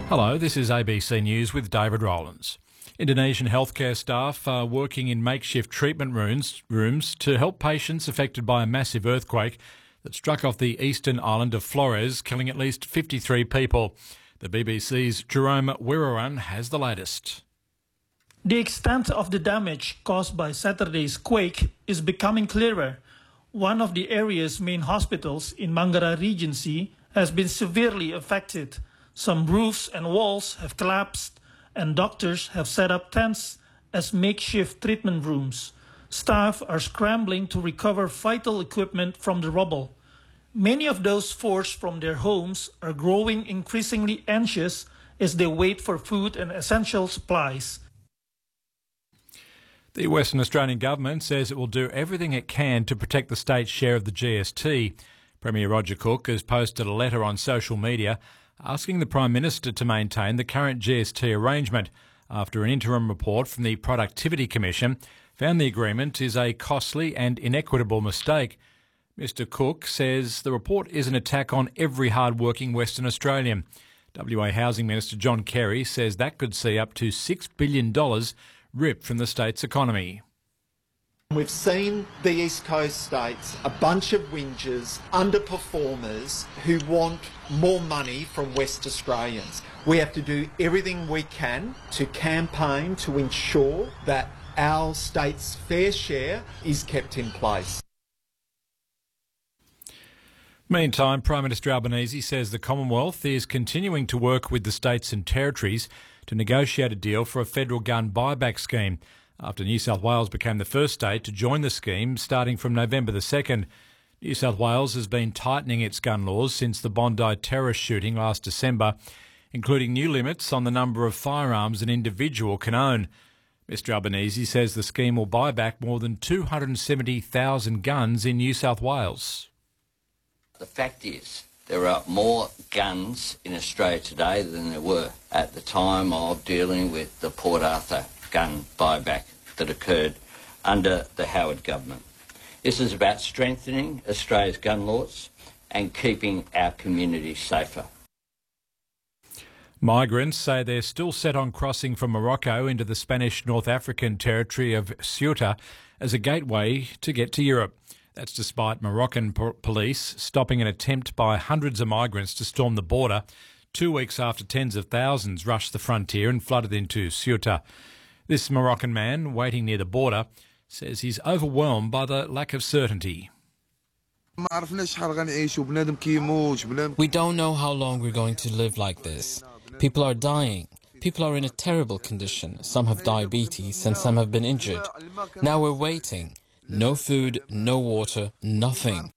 Hello, this is ABC News with David Rowlands. Indonesian healthcare staff are working in makeshift treatment rooms to help patients affected by a massive earthquake that struck off the eastern island of Flores, killing at least 53 people. The BBC's Jerome Wirawan has the latest. The extent of the damage caused by Saturday's quake is becoming clearer. One of the area's main hospitals in Manggarai Regency has been severely affected. Some roofs and walls have collapsed, and doctors have set up tents as makeshift treatment rooms. Staff are scrambling to recover vital equipment from the rubble. Many of those forced from their homes are growing increasingly anxious as they wait for food and essential supplies. The Western Australian government says it will do everything it can to protect the state's share of the GST. Premier Roger Cook has posted a letter on social media asking the Prime Minister to maintain the current GST arrangement after an interim report from the Productivity Commission found the agreement is a costly and inequitable mistake. Mr Cook says the report is an attack on every hard-working Western Australian. WA Housing Minister John Kerry says that could see up to $6 billion ripped from the state's economy. We've seen the East Coast states, a bunch of whingers, underperformers who want more money from West Australians. We have to do everything we can to campaign to ensure that our state's fair share is kept in place. Meantime, Prime Minister Albanese says the Commonwealth is continuing to work with the states and territories to negotiate a deal for a federal gun buyback scheme, after New South Wales became the first state to join the scheme starting from November the 2nd. New South Wales has been tightening its gun laws since the Bondi terrorist shooting last December, including new limits on the number of firearms an individual can own. Mr Albanese says the scheme will buy back more than 270,000 guns in New South Wales. The fact is, there are more guns in Australia today than there were at the time of dealing with the Port Arthur gun buyback that occurred under the Howard government. This is about strengthening Australia's gun laws and keeping our communities safer. Migrants say they're still set on crossing from Morocco into the Spanish North African territory of Ceuta as a gateway to get to Europe. That's despite Moroccan police stopping an attempt by hundreds of migrants to storm the border 2 weeks after tens of thousands rushed the frontier and flooded into Ceuta. This Moroccan man, waiting near the border, says he's overwhelmed by the lack of certainty. We don't know how long we're going to live like this. People are dying. People are in a terrible condition. Some have diabetes and some have been injured. Now we're waiting. No food, no water, nothing.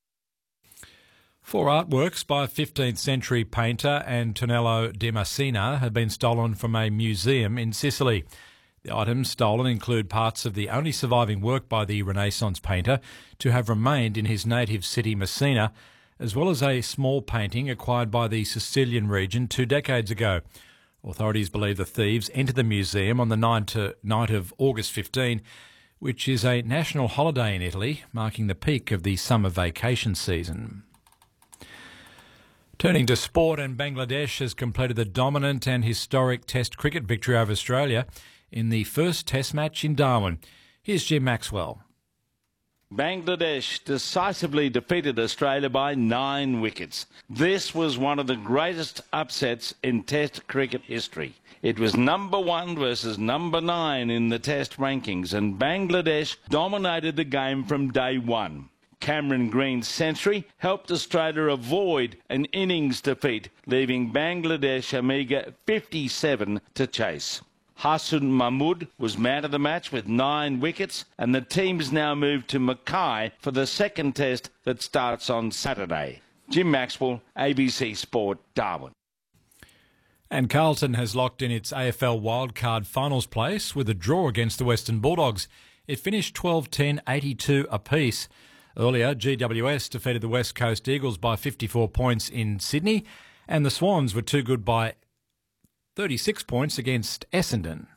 4 artworks by 15th century painter Antonello de Messina have been stolen from a museum in Sicily. The items stolen include parts of the only surviving work by the Renaissance painter to have remained in his native city Messina, as well as a small painting acquired by the Sicilian region 2 decades ago. Authorities believe the thieves entered the museum on the night of August 15, which is a national holiday in Italy, marking the peak of the summer vacation season. Turning to sport, and Bangladesh has completed the dominant and historic Test cricket victory over Australia in the first Test match in Darwin. Here's Jim Maxwell. Bangladesh decisively defeated Australia by 9 wickets. This was one of the greatest upsets in Test cricket history. It was number 1 versus number 9 in the Test rankings, and Bangladesh dominated the game from day one. Cameron Green's century helped Australia avoid an innings defeat, leaving Bangladesh a meagre 57 to chase. Hassan Mahmood was man of the match with 9 wickets, and the team's now moved to Mackay for the second test that starts on Saturday. Jim Maxwell, ABC Sport, Darwin. And Carlton has locked in its AFL wildcard finals place with a draw against the Western Bulldogs. It finished 12-10, 82 apiece. Earlier, GWS defeated the West Coast Eagles by 54 points in Sydney, and the Swans were too good by 36 points against Essendon.